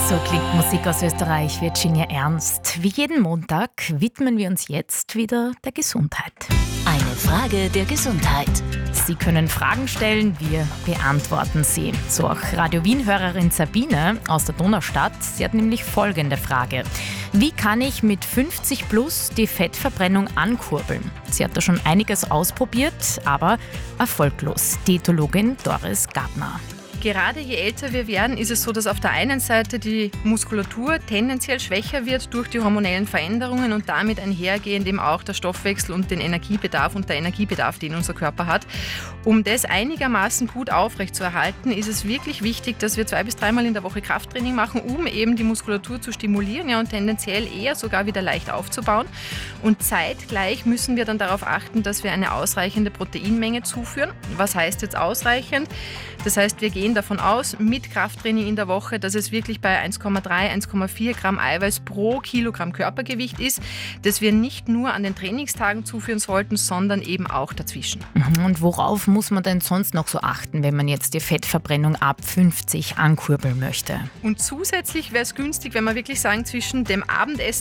So klingt Musik aus Österreich, Virginia Ernst. Wie jeden Montag widmen wir uns jetzt wieder der Gesundheit. Eine Frage der Gesundheit. Sie können Fragen stellen, wir beantworten sie. So auch Radio Wien-Hörerin Sabine aus der Donaustadt. Sie hat nämlich folgende Frage. Wie kann ich mit 50 plus die Fettverbrennung ankurbeln? Sie hat da schon einiges ausprobiert, aber erfolglos. Diätologin Doris Gardner. Gerade je älter wir werden, ist es so, dass auf der einen Seite die Muskulatur tendenziell schwächer wird durch die hormonellen Veränderungen und damit einhergehend eben auch der Stoffwechsel und den Energiebedarf und der Energiebedarf, den unser Körper hat. Um das einigermaßen gut aufrechtzuerhalten, ist es wirklich wichtig, dass wir 2- bis 3-mal in der Woche Krafttraining machen, um eben die Muskulatur zu stimulieren, und tendenziell eher sogar wieder leicht aufzubauen. Und zeitgleich müssen wir dann darauf achten, dass wir eine ausreichende Proteinmenge zuführen. Was heißt jetzt ausreichend? Das heißt, wir gehen davon aus, mit Krafttraining in der Woche, dass es wirklich bei 1,3, 1,4 Gramm Eiweiß pro Kilogramm Körpergewicht ist, das wir nicht nur an den Trainingstagen zuführen sollten, sondern eben auch dazwischen. Und worauf muss man denn sonst noch so achten, wenn man jetzt die Fettverbrennung ab 50 ankurbeln möchte? Und zusätzlich wäre es günstig, wenn wir wirklich sagen, zwischen dem Abendessen